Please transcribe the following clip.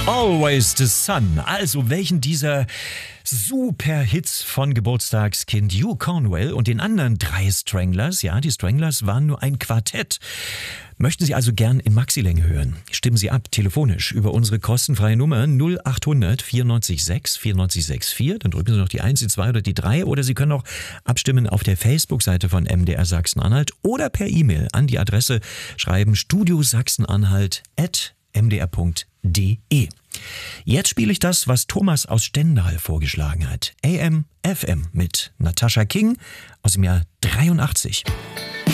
Always the Sun. Also welchen dieser Super-Hits von Geburtstagskind Hugh Cornwell und den anderen 3 Stranglers, ja, die Stranglers waren nur ein Quartett. Möchten Sie also gern in Maxilänge hören? Stimmen Sie ab, telefonisch, über unsere kostenfreie Nummer 0800 94 6 94 64. Dann drücken Sie noch die 1, die 2 oder die 3. Oder Sie können auch abstimmen auf der Facebook-Seite von MDR Sachsen-Anhalt oder per E-Mail an die Adresse schreiben studiosachsenanhalt@mdr.de. Jetzt spiele ich das, was Thomas aus Stendal vorgeschlagen hat. AM/FM mit Natascha King aus dem Jahr 83.